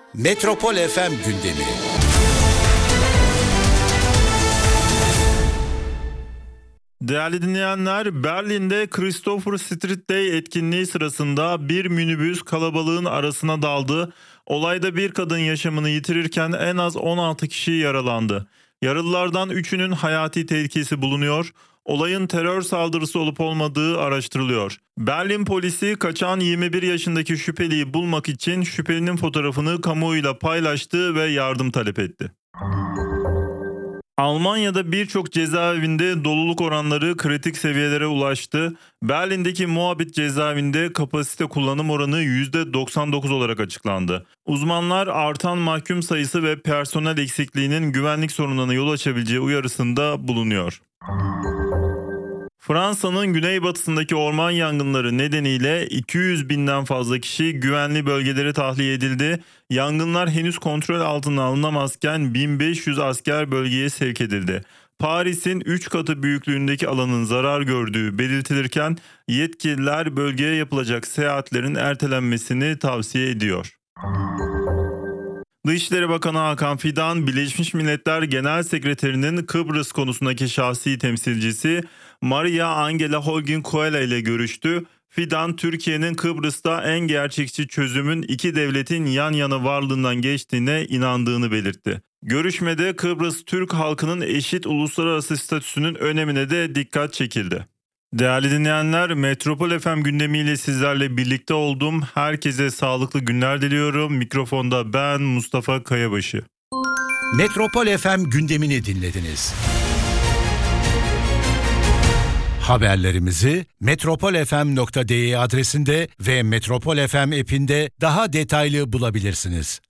Metropol FM gündemi. Değerli dinleyenler, Berlin'de Christopher Street Day etkinliği sırasında bir minibüs kalabalığın arasına daldı. Olayda bir kadın yaşamını yitirirken en az 16 kişi yaralandı. Yaralılardan 3'ünün hayati tehlikesi bulunuyor. Olayın terör saldırısı olup olmadığı araştırılıyor. Berlin polisi kaçan 21 yaşındaki şüpheliyi bulmak için şüphelinin fotoğrafını kamuoyuyla paylaştı ve yardım talep etti. Almanya'da birçok cezaevinde doluluk oranları kritik seviyelere ulaştı. Berlin'deki Moabit cezaevinde kapasite kullanım oranı %99 olarak açıklandı. Uzmanlar artan mahkum sayısı ve personel eksikliğinin güvenlik sorunlarına yol açabileceği uyarısında bulunuyor. Fransa'nın güneybatısındaki orman yangınları nedeniyle 200 binden fazla kişi güvenli bölgelere tahliye edildi. Yangınlar henüz kontrol altına alınamazken 1500 asker bölgeye sevk edildi. Paris'in 3 katı büyüklüğündeki alanın zarar gördüğü belirtilirken yetkililer bölgeye yapılacak seyahatlerin ertelenmesini tavsiye ediyor. Dışişleri Bakanı Hakan Fidan, Birleşmiş Milletler Genel Sekreterinin Kıbrıs konusundaki şahsi temsilcisi Maria Angela Holguín ile görüştü. Fidan, Türkiye'nin Kıbrıs'ta en gerçekçi çözümün iki devletin yan yana varlığından geçtiğine inandığını belirtti. Görüşmede Kıbrıs Türk halkının eşit uluslararası statüsünün önemine de dikkat çekildi. Değerli dinleyenler, Metropol FM gündemiyle sizlerle birlikte oldum. Herkese sağlıklı günler diliyorum. Mikrofonda ben Mustafa Kayabaşı. Metropol FM gündemini dinlediniz. Haberlerimizi metropolfm.de adresinde ve Metropol FM app'inde daha detaylı bulabilirsiniz.